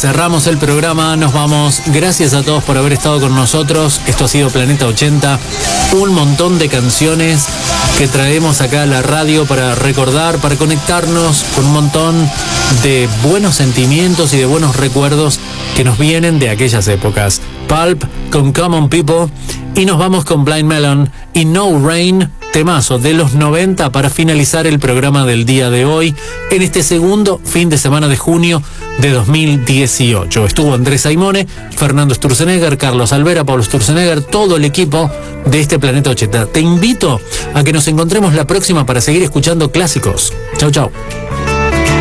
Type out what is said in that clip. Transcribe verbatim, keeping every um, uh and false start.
Cerramos el programa, nos vamos. Gracias a todos por haber estado con nosotros. Esto ha sido Planeta ochenta. Un montón de canciones que traemos acá a la radio para recordar, para conectarnos con un montón de buenos sentimientos y de buenos recuerdos que nos vienen de aquellas épocas. Pulp con Common People y nos vamos con Blind Melon y No Rain, temazo de los noventa para finalizar el programa del día de hoy en este segundo fin de semana de junio de dos mil dieciocho. Estuvo Andrés Saimone, Fernando Sturzenegger, Carlos Alvera, Pablo Sturzenegger, todo el equipo de este Planeta ochenta. Te invito a que nos encontremos la próxima para seguir escuchando clásicos. Chau, chau.